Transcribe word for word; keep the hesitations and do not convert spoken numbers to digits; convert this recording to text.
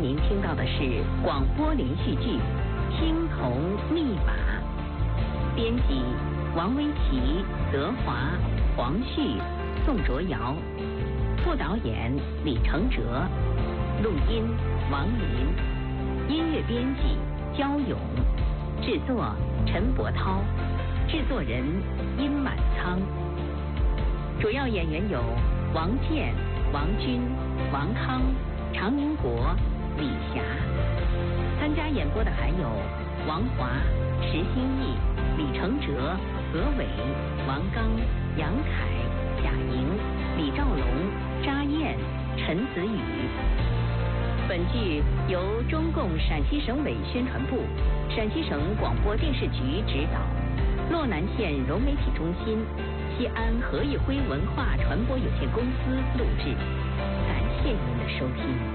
您听到的是广播连续剧《青铜密码》，编辑王维琪、德华、黄旭、宋卓瑶，副导演李承哲，录音王林，音乐编辑焦勇，制作陈柏涛，制作人殷满仓。主要演员有王健、王军、王康、常民国、李霞。参加演播的还有王华、石新义、李承哲、何伟、王刚、杨凯、贾莹、李兆龙、查燕、陈子宇。本剧由中共陕西省委宣传部、陕西省广播电视局指导，洛南县融媒体中心、西安何玉辉文化传播有限公司录制。感谢您的收听。